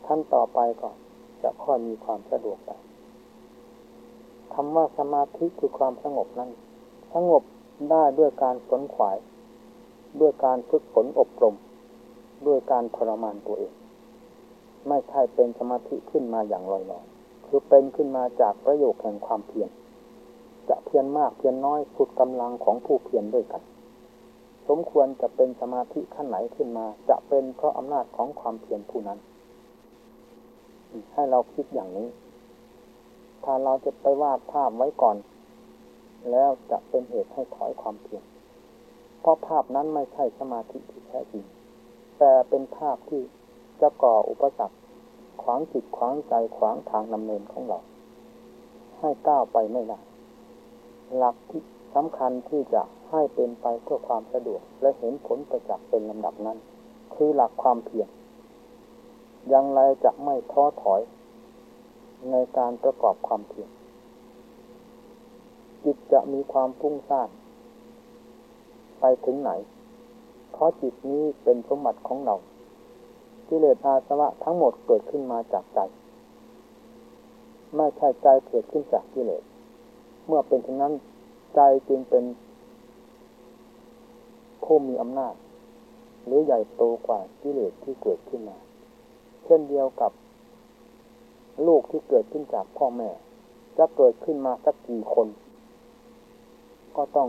ขั้นต่อไปก็จะค่อยมีความสะดวกไปคำว่าสมาธิคือความสงบนั้นสงบได้ด้วยการขวนขวายด้วยการฝึกฝนอบรมด้วยการทรมานตัวเองไม่ใช่เป็นสมาธิขึ้นมาอย่างลอยๆคือเป็นขึ้นมาจากประโยชน์แห่งความเพียรจะเพียรมากเพียรน้อยสุดกำลังของผู้เพียรด้วยกันสมควรจะเป็นสมาธิขั้นไหนขึ้นมาจะเป็นเพราะอำนาจของความเพียรผู้นั้นให้เราคิดอย่างนี้ถ้าเราจะไปวาดภาพไว้ก่อนแล้วจะเป็นเหตุให้ถอยความเพียรเพราะภาพนั้นไม่ใช่สมาธิที่แท้จริงแต่เป็นภาพที่จะก่ออุปสรรคขวางจิตขวางใจขวางทางดำเนินของเราให้ก้าวไปไม่ได้หลักที่สำคัญที่จะให้เป็นไปเพื่อความสะดวกและเห็นผลประจักษ์เป็นลำดับนั้นคือหลักความเพียรอย่างไรจะไม่ท้อถอยในการประกอบความเพียรจิตจะมีความฟุ้งซ่านไปถึงไหนเพราะจิตนี้เป็นสมบัติของเรากิเลสอาสวะทั้งหมดเกิดขึ้นมาจากใจไม่ใช่ใจเกิดขึ้นจากกิเลสเมื่อเป็นเช่นนั้นใจจึงเป็นผู้มีอำนาจหรือใหญ่โตกว่ากิเลสที่เกิดขึ้นมาเช่นเดียวกับลูกที่เกิดขึ้นจากพ่อแม่จะเกิดขึ้นมาสักกี่คนก็ต้อง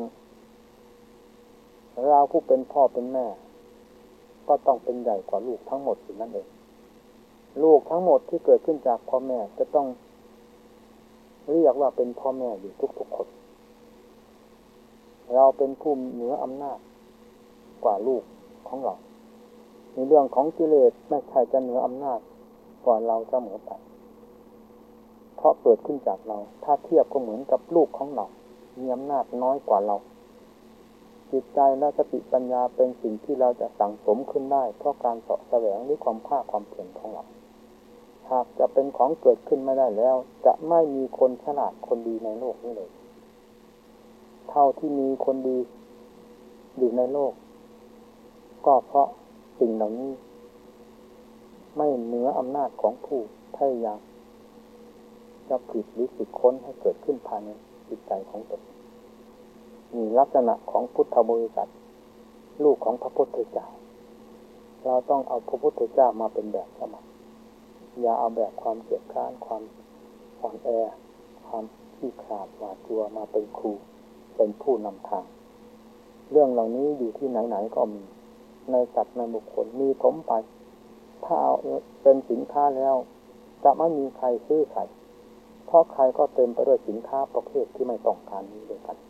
เราผู้เป็นพ่อเป็นแม่ก็ต้องเป็นใหญ่กว่าลูกทั้งหมดอยู่นั่นเองลูกทั้งหมดที่เกิดขึ้นจากพ่อแม่จะต้องเรียกว่าเป็นพ่อแม่อยู่ทุกๆคนเราเป็นผู้เหนืออำนาจกว่าลูกของเราในเรื่องของกิเลสไม่ใช่จะเหนืออำนาจกว่าเราเสมอไปเพราะเกิดขึ้นจากเราถ้าเทียบก็เหมือนกับลูกของเรามีอำนาจน้อยกว่าเราจิตใจและสติปัญญาเป็นสิ่งที่เราจะสั่งสมขึ้นได้เพราะการเสาะแสวงหรือความภาคความเพียรของเราหากจะเป็นของเกิดขึ้นไม่ได้แล้วจะไม่มีคนฉลาดคนดีในโลกนี้เลยเท่าที่มีคนดีอยู่ในโลกก็เพราะสิ่งเหล่านี้ไม่เหนืออำนาจของผู้พยายามจะผลิตหรือฝึกค้นให้เกิดขึ้นภายในจิตใจของตนมีลักษณะของพุทธบริษัทลูกของพระพุทธเจ้าเราต้องเอาพระพุทธเจ้ามาเป็นแบบสมัครอย่าเอาแบบความเกียจคร้านความอ่อนแอความขี้ขลาดหวาดกลัวมาเป็นครูเป็นผู้นำทางเรื่องเหล่านี้อยู่ที่ไหนๆก็มีในสัตว์ในบุคคลมีถมไปถ้าเอาเป็นสินค้าแล้วจะไม่มีใครซื้อใครเพราะใครก็เต็มไปด้วยสินค้าประเภทที่ไม่ต้องการนี้ด้วยกัน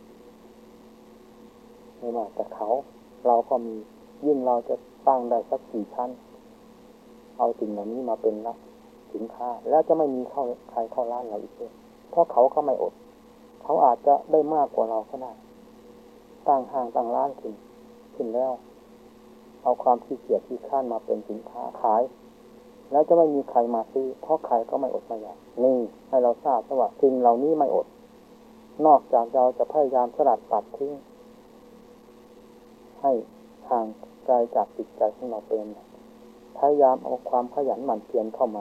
ไม่ว่าแต่เขาเราก็มียิ่งเราจะตั้งได้สักกี่ชั้นเอาสิ่งเหล่านี้มาเป็นละสินค้าแล้วจะไม่มีใครเข้าร้านเราอีกเลยเพราะเขาก็ไม่อดเขาอาจจะได้มากกว่าเราก็ได้ตั้งห้างตั้งร้านขึ้นแล้วเอาความขี้เกียจขี้ข้านมาเป็นสินค้าขายแล้วจะไม่มีใครมาซื้อเพราะใครก็ไม่อดไม่อยากนี่ให้เราทราบว่าสิ่งเหล่านี้ไม่อดนอกจากเราจะพยายามสลัดตัดทิ้งให้ห่างไกลจากจิตใจของเราเป็นพยายามเอาความขยันหมั่นเพียรเข้ามา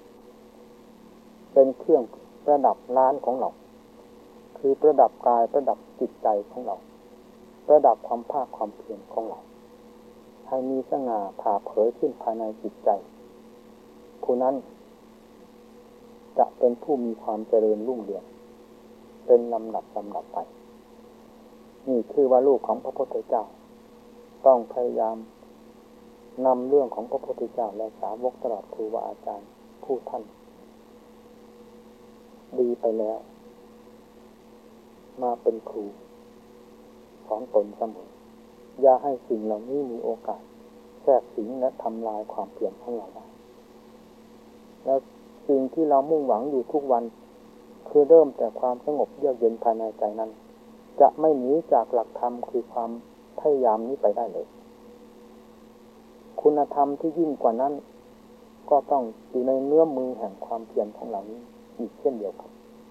เป็นเครื่องประดับร้านของเราคือประดับกายประดับจิตใจของเราประดับความภาคความเพียรของเราให้มีสง่าผ่าเผยขึ้นภายในจิตใจผู้นั้นจะเป็นผู้มีความเจริญรุ่งเรืองเป็นลำดับไปนี่คือว่าลูกของพระพุทธเจ้าต้องพยายามนำเรื่องของพระพุทธเจ้าและสาวกตลอดครูบาอาจารย์ผู้ท่านดีไปแล้วมาเป็นครูของตนเสมออย่าให้สิ่งเหล่านี้มีโอกาสแทรกสิงและทำลายความเพียรของเราได้แล้วสิ่งที่เรามุ่งหวังอยู่ทุกวันคือเริ่มแต่ความสงบเยือกเย็นภายในใจนั้นจะไม่หนีจากหลักธรรมคือความพยายามนี้ไปได้เลยคุณธรรมที่ยิ่งกว่านั้นก็ต้องอยู่ในเนื้อมือแห่งความเพียรของเรานี้อีกเช่นเดียวกัน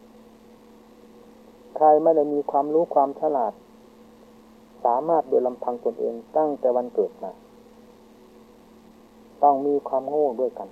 ใครไม่ได้มีความรู้ความฉลาดสามารถโดยลำพังตนเองตั้งแต่วันเกิดมาต้องมีความโง่ด้วยกัน